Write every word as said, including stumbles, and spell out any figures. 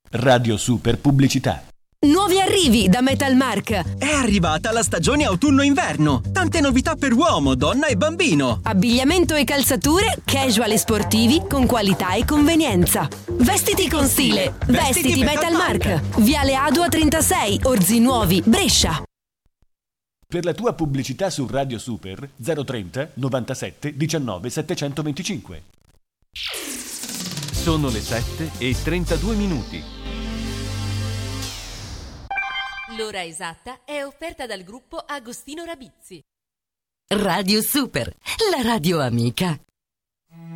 Radio Super Pubblicità. Nuovi arrivi da Metalmark. È arrivata la stagione autunno-inverno. Tante novità per uomo, donna e bambino. Abbigliamento e calzature casual e sportivi con qualità e convenienza. Vestiti con stile. Vestiti, Vestiti Metalmark. Metalmark. Viale Adua trentasei, Orzi Nuovi, Brescia. Per la tua pubblicità su Radio Super zero trenta novantasette diciannove settecentoventicinque. Sono le sette e trentadue minuti. L'ora esatta è offerta dal gruppo Agostino Rabizzi. Radio Super, la radio amica.